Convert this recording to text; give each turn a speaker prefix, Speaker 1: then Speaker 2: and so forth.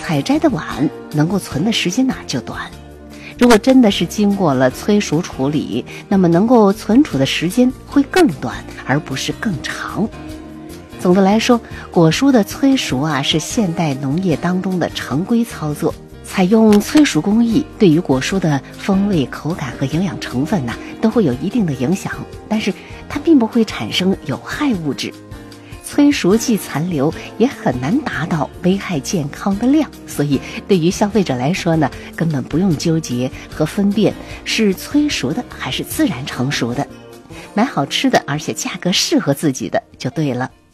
Speaker 1: 采摘的晚，能够存的时间就短。如果真的是经过了催熟处理，那么能够存储的时间会更短，而不是更长。总的来说，果蔬的催熟是现代农业当中的常规操作。采用催熟工艺对于果蔬的风味、口感和营养成分都会有一定的影响，但是它并不会产生有害物质。催熟剂残留也很难达到危害健康的量，所以对于消费者来说根本不用纠结和分辨是催熟的还是自然成熟的，买好吃的而且价格适合自己的就对了。